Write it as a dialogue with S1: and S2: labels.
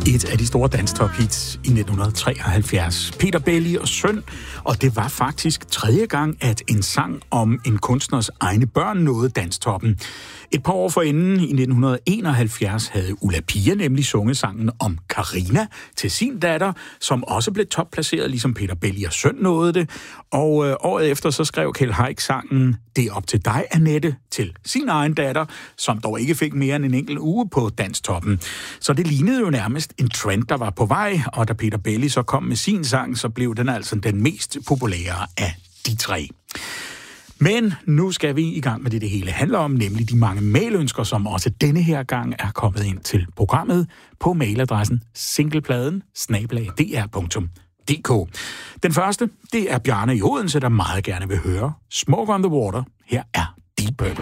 S1: Et af de store danstop-hits i 1973. Peter Belli og Søn, og det var faktisk tredje gang, at en sang om en kunstners egne børn nåede danstoppen. Et par år forinden, i 1971, havde Ulla Pia nemlig sunget sangen om Carina til sin datter, som også blev topplaceret, ligesom Peter Belli og Søn nåede det. Og året efter så skrev Kjeld Haik sangen Det er op til dig, Annette, til sin egen datter, som dog ikke fik mere end en enkelt uge på danstoppen. Så det lignede jo nærmest en trend, der var på vej, og da Peter Belli så kom med sin sang, så blev den altså den mest populære af de tre. Men nu skal vi i gang med det hele handler om, nemlig de mange mailønsker, som også denne her gang er kommet ind til programmet på mailadressen singlepladen@dr.dk. Den første, det er Bjarne i Odense, der meget gerne vil høre Smoke on the Water. Her er Deep Purple.